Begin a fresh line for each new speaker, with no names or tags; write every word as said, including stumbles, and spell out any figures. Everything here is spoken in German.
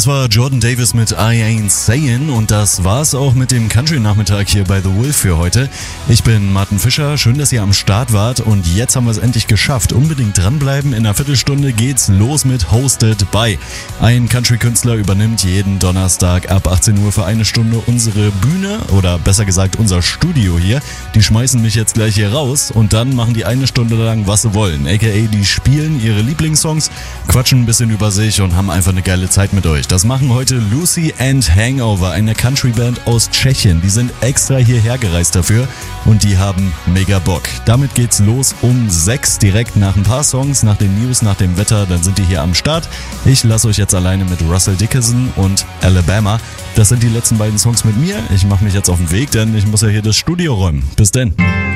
Das war Jordan Davis mit I Ain't Sayin' und das war's auch mit dem Country-Nachmittag hier bei The Wolf für heute. Ich bin Martin Fischer, schön, dass ihr am Start wart und jetzt haben wir es endlich geschafft. Unbedingt dranbleiben, in einer Viertelstunde geht's los mit Hosted by. Ein Country-Künstler übernimmt jeden Donnerstag ab achtzehn Uhr für eine Stunde unsere Bühne oder besser gesagt unser Studio hier. Die schmeißen mich jetzt gleich hier raus und dann machen die eine Stunde lang, was sie wollen. A K A die spielen ihre Lieblingssongs, quatschen ein bisschen über sich und haben einfach eine geile Zeit mit euch. Das machen heute Lucy and Hangover, eine Countryband aus Tschechien. Die sind extra hierher gereist dafür und die haben mega Bock. Damit geht's los um sechs, direkt nach ein paar Songs, nach den News, nach dem Wetter, dann sind die hier am Start. Ich lasse euch jetzt alleine mit Russell Dickerson und Alabama. Das sind die letzten beiden Songs mit mir. Ich mache mich jetzt auf den Weg, denn ich muss ja hier das Studio räumen. Bis denn.